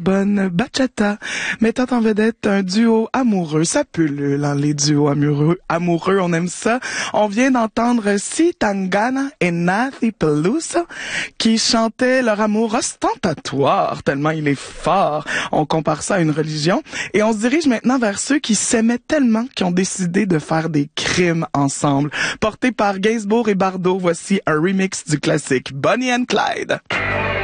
bonne bachata, mettant en vedette un duo amoureux. Ça pullule, hein, les duos amoureux, on aime ça. On vient d'entendre Si Tangana et Nathy Peluso qui chantaient leur amour ostentatoire, tellement il est fort. On compare ça à une religion. Et on se dirige maintenant vers ceux qui s'aimaient tellement qu'ils ont décidé de faire des crimes ensemble. Porté par Gainsbourg et Bardot, voici un remix du classique Bonnie and Clyde.